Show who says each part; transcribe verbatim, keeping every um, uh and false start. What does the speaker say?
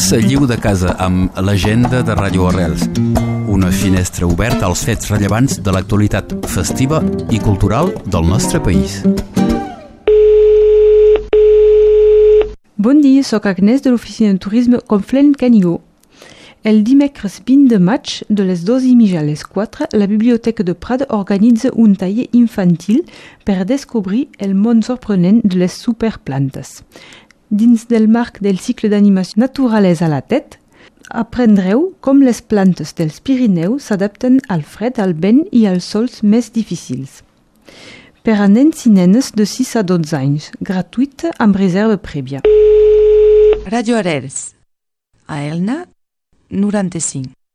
Speaker 1: Benvinguts a Lliu de Casa amb l'agenda de Ràdio Arrels, una finestra oberta als fets rellevants de l'actualitat festiva i cultural del nostre país.
Speaker 2: Bon dia, soc Agnès de l'oficina de turisme Conflent Canigó. El dimecres vint de maig, de les dos i mitja a les quatre, la Biblioteca de Prat organitza un taller infantil per descobrir el món sorprenent de les superplantes. Dins del marc del cicle d'animació Naturalesa a la Tet, aprendreu com les plantes dels Pirineus s'adapten al fred, al vent i als sols més difícils. Per a nens i nenes de sis a dotze anys, gratuït amb reserva prèvia.
Speaker 3: Ràdio Arrels, a Elna, noranta-cinc.